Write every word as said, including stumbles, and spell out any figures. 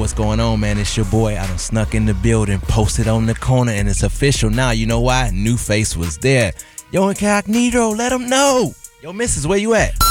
what's going on, man? It's your boy. I done snuck in the building, posted on the corner, and it's official now. You know why? New face was there. Yo, Incognito, let him know. Yo, missus, where you at?